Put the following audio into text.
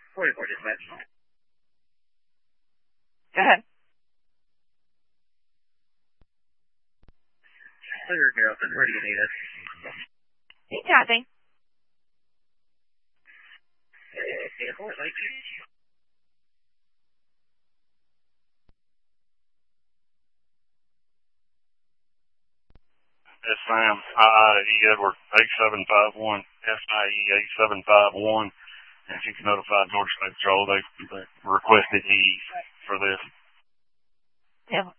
44 dispatch. Go ahead. Clear, Garrison. Where do you need us? Hey, Kathy. Airport, Lake. Yes, ma'am. IE Edward 8751, SIE 8751. And if you can notify Georgia State Patrol, they requested ease for this. Yeah.